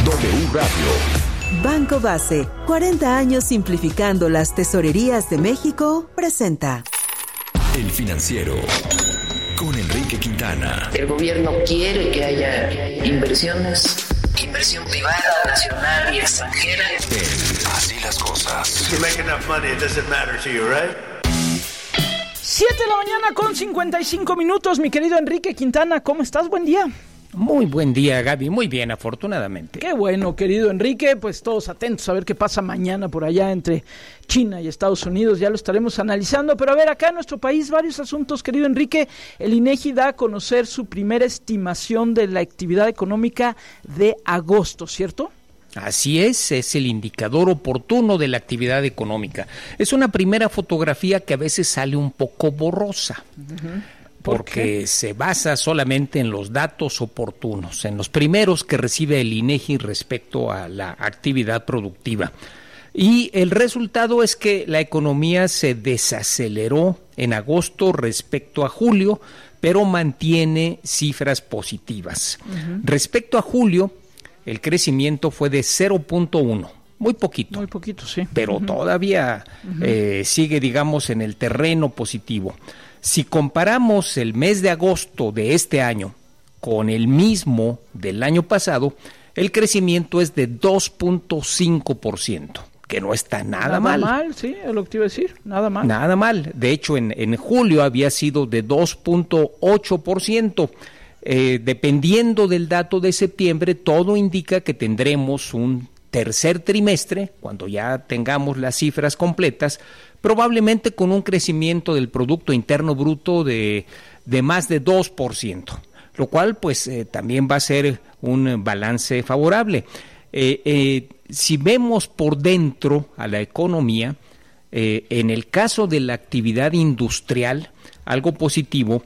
W Radio. Banco Base, 40 años simplificando las tesorerías de México, presenta El Financiero, con Enrique Quintana. El gobierno quiere que haya inversiones, inversión privada, nacional y extranjera. Así las cosas. If you make enough money, it doesn't matter to you, right? 7 de la mañana con 55 minutos, mi querido Enrique Quintana, ¿cómo estás? Buen día. Muy buen día, Gaby. Muy bien, afortunadamente. Qué bueno, querido Enrique. Pues todos atentos a ver qué pasa mañana por allá entre China y Estados Unidos. Ya lo estaremos analizando. Pero a ver, acá en nuestro país, varios asuntos, querido Enrique. El INEGI da a conocer su primera estimación de la actividad económica de agosto, ¿cierto? Así es el indicador oportuno de la actividad económica. Es una primera fotografía que a veces sale un poco borrosa. Porque se basa solamente en los datos oportunos, en los primeros que recibe el INEGI respecto a la actividad productiva. Y el resultado es que la economía se desaceleró en agosto respecto a julio, pero mantiene cifras positivas. Respecto a julio, el crecimiento fue de 0.1. Muy poquito. Muy poquito, sí. Pero todavía sigue, digamos, en el terreno positivo. Si comparamos el mes de agosto de este año con el mismo del año pasado, el crecimiento es de 2.5%, que no está nada mal. Nada mal, sí, es lo que te iba a decir, nada mal. Nada mal. De hecho, en julio había sido de 2.8%. Dependiendo del dato de septiembre, todo indica que tendremos un tercer trimestre, cuando ya tengamos las cifras completas, probablemente con un crecimiento del Producto Interno Bruto de más de 2%, lo cual pues también va a ser un balance favorable. Si vemos por dentro a la economía, en el caso de la actividad industrial, algo positivo